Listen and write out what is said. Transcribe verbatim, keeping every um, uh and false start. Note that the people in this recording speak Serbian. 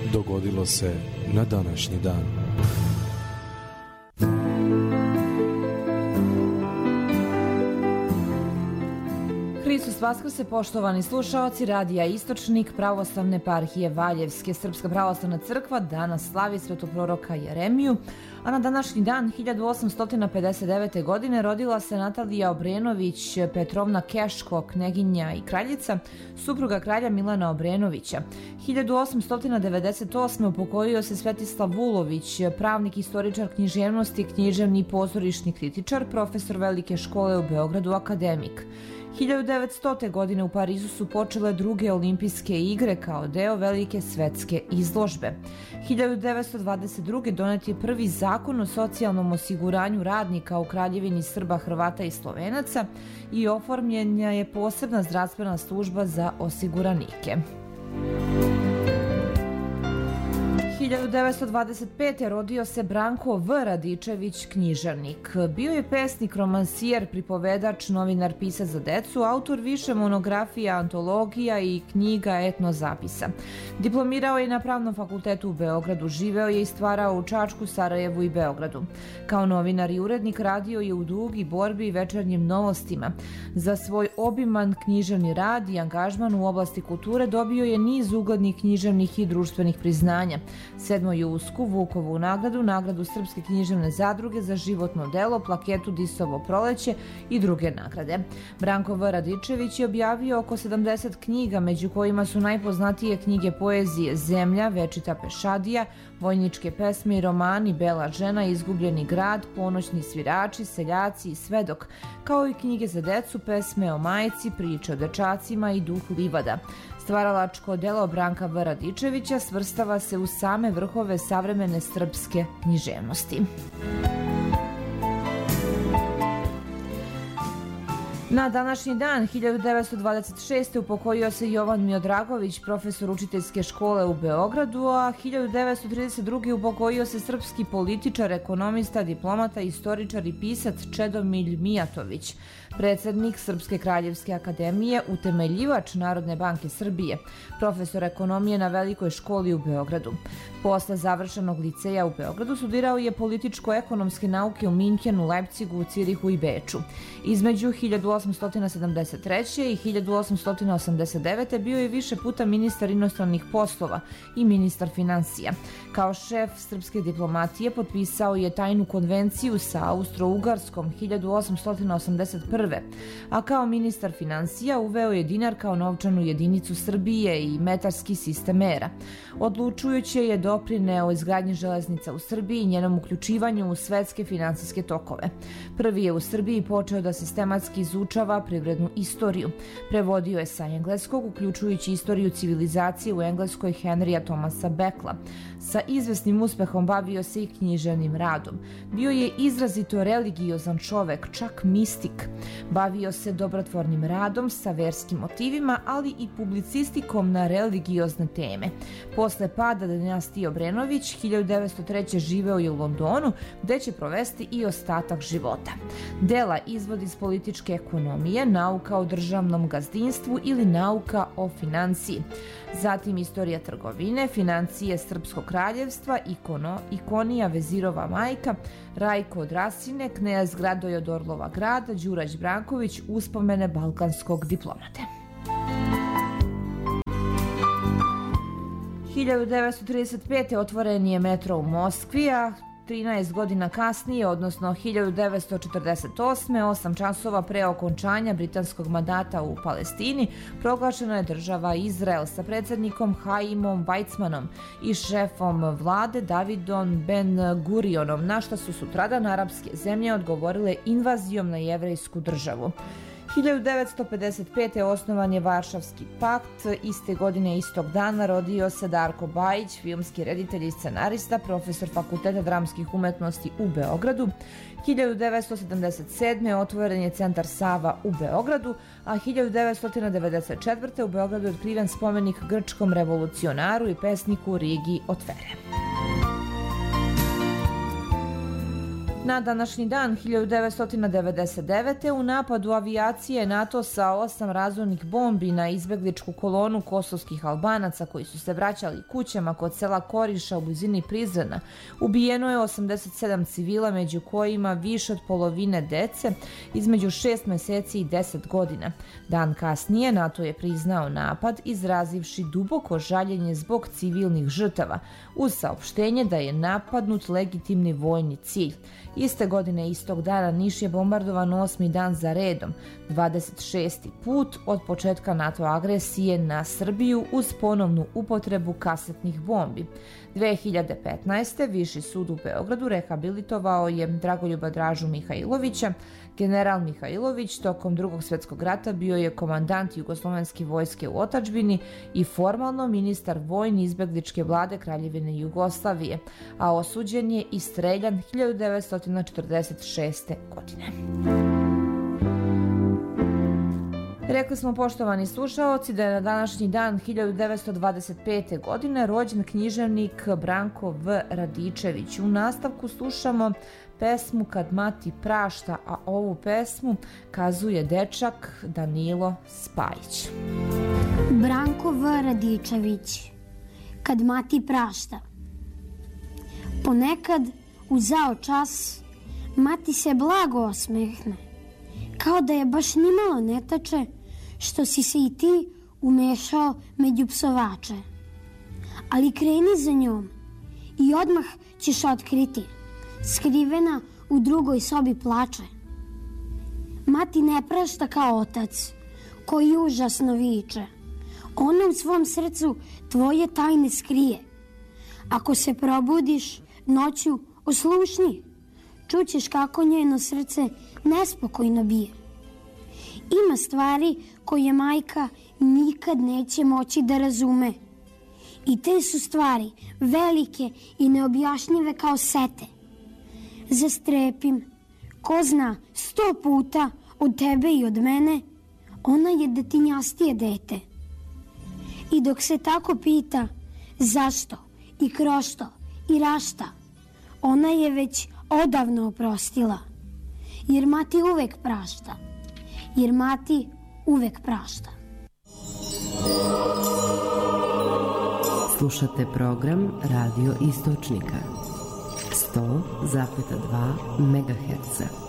dogodilo se na današnji dan. Hristos vaskrse, poštovani slušaoci Radija Istočnik Pravoslavne eparhije Valjevske. Srpska pravoslavna crkva danas slavi svetoproroka Jeremiju, a na današnji dan hiljadu osamsto pedeset devete. godine rodila se Natalija Obrenović Petrovna Keško, kneginja i kraljica, supruga kralja Milana Obrenovića. hiljadu osamsto devedeset osme. upokojio se Svetislav Vulović, pravnik, istoričar književnosti, književni i pozorišni kritičar, profesor Velike škole u Beogradu, akademik. hiljadu devetstote. godine u Parizu su počele druge olimpijske igre kao deo velike svetske izložbe. hiljadu devetsto dvadeset druge. donet je prvi zakon o socijalnom osiguranju radnika u Kraljevini Srba, Hrvata i Slovenaca i oformljena je posebna zdravstvena služba za osiguranike. hiljadu devetsto dvadeset pete. rodio se Branko V. Radičević, književnik. Bio je pesnik, romansijer, pripovedač, novinar, pisac za decu, autor više monografija, antologija i knjiga etnozapisa. Diplomirao je na Pravnom fakultetu u Beogradu, živeo je i stvarao u Čačku, Sarajevu i Beogradu. Kao novinar i urednik radio je u Dugi, Borbi i Večernjim novostima. Za svoj obiman književni rad i angažman u oblasti kulture dobio je niz uglednih književnih i društvenih priznanja. Sedmo Jusku, Vukovu nagradu, nagradu Srpske književne zadruge za životno delo, plaketu Disovo proleće i druge nagrade. Branko V. Radičević je objavio oko sedamdeset knjiga, među kojima su najpoznatije knjige poezije Zemlja, Večita pešadija, vojničke pesme i romani Bela žena, Izgubljeni grad, Ponoćni svirači, Seljaci i Svedok, kao i knjige za decu, pesme o majci, priče o dečacima i Duh livada. Stvaralačko delo Branka V. Radičevića svrstava se u same vrhove savremene srpske književnosti. Na današnji dan hiljadu devetsto dvadeset šeste. upokojio se Jovan Miodragović, profesor učiteljske škole u Beogradu, a hiljadu devetsto trideset druge. upokojio se srpski političar, ekonomista, diplomata, istoričar i pisac Čedomilj Mijatović, predsednik Srpske kraljevske akademije, utemeljivač Narodne banke Srbije, profesor ekonomije na Velikoj školi u Beogradu. Posle završenog liceja u Beogradu studirao je političko-ekonomske nauke u Minhenu, Lepcigu, Cirihu i Beču. Između hiljadu osamsto sedamdeset treće. i hiljadu osamsto osamdeset devete. bio je više puta ministar inostranih poslova i ministar finansija. Kao šef srpske diplomatije potpisao je tajnu konvenciju sa Austro-Ugarskom hiljadu osamsto osamdeset prve. a kao ministar finansija uveo je dinar kao novčanu jedinicu Srbije i metarski sistem mera. Odlučujuće je doprineo izgradnji železnica u Srbiji i njenom uključivanju u svetske finansijske tokove. Prvi je u Srbiji počeo da sistematski izučava privrednu istoriju. Prevodio je sa engleskog, uključujući istoriju civilizacije u engleskoj Henrya Thomasa Beckla. Sa izvesnim uspehom bavio se i književnim radom. Bio je izrazito religiozan čovek, čak mistik. Bavio se dobrotvornim radom sa verskim motivima, ali i publicistikom na religiozne teme. Posle pada dinastije Obrenović, hiljadu devetsto treće. živeo je u Londonu, gde će provesti i ostatak života. Dela izvod iz političke ekonomije, nauka o državnom gazdinstvu ili nauka o finansiji. Zatim istorija trgovine, financije Srpskog kraljevstva, ikono, ikonija Vezirova majka, Rajko od Rasine, knez Gradoje od Orlova grada, Đurać Branković, uspomene balkanskog diplomate. hiljadu devetsto trideset pete. otvoren je metro u Moskvi, a trinaest godina kasnije, odnosno hiljadu devetsto četrdeset osme. osam časova pre okončanja britanskog mandata u Palestini, proglašena je država Izrael sa predsjednikom Haimom Weizmanom i šefom vlade Davidom Ben Gurionom, na što su sutradan arapske zemlje odgovorile invazijom na jevrejsku državu. hiljadu devetsto pedeset pete. osnovan je Varšavski pakt. Iste godine, istog dana, rodio se Darko Bajić, filmski reditelj i scenarista, profesor Fakulteta dramskih umetnosti u Beogradu. hiljadu devetsto sedamdeset sedme. otvoren je Centar Sava u Beogradu, a hiljadu devetsto devedeset četvrte. u Beogradu je otkriven spomenik grčkom revolucionaru i pesniku Rigi Otvere. Na današnji dan hiljadu devetsto devedeset devete. u napadu avijacije NATO sa osam razornih bombi na izbegličku kolonu kosovskih Albanaca koji su se vraćali kućama kod sela Koriša u blizini Prizrena ubijeno je osamdeset sedam civila, među kojima više od polovine dece između šest meseci i deset godina. Dan kasnije NATO je priznao napad, izrazivši duboko žaljenje zbog civilnih žrtava, uz saopštenje da je napadnut legitimni vojni cilj. Iste godine, istog dana, Niš je bombardovan osmi dan za redom, dvadeset šesti put od početka NATO agresije na Srbiju uz ponovnu upotrebu kasetnih bombi. dve hiljade petnaeste. Viši sud u Beogradu rehabilitovao je Dragoljuba Dražu Mihajlovića. General Mihajlović tokom Drugog svjetskog rata bio je komandant Jugoslovenske vojske u otadžbini i formalno ministar vojni izbegličke vlade Kraljevine Jugoslavije, a osuđen je i streljan hiljadu devetsto četrdeset šeste. godine. Rekli smo, poštovani slušaoci, da je na današnji dan hiljadu devetsto dvadeset pete. godine rođen književnik Branko V. Radičević. U nastavku slušamo pesmu Kad mati prašta, a ovu pesmu kazuje dečak Danilo Spajić. Branko V. Radičević. Kad mati prašta. Ponekad u zao čas mati se blago osmehne, kao da je baš nimalo ne tače što si se i ti umešao među psovače. Ali kreni za njom i odmah ćeš otkriti, skrivena u drugoj sobi plače. Mati ne prašta kao otac, koji užasno viče. Ona u svom srcu tvoje tajne skrije. Ako se probudiš noću, oslušni, čućeš kako njeno srce nespokojno bije. Ima stvari koje majka nikad neće moći da razume. I te su stvari velike i neobjašnjive kao sete. Zastrepim, ko zna, sto puta od tebe i od mene, ona je detinjastije dete. I dok se tako pita zašto i krošto i rašta, ona je već odavno oprostila. Jer mati uvek prašta. Jer mati uvek prašta. Slušate program Radio Istočnika sto zarez dva megaherca.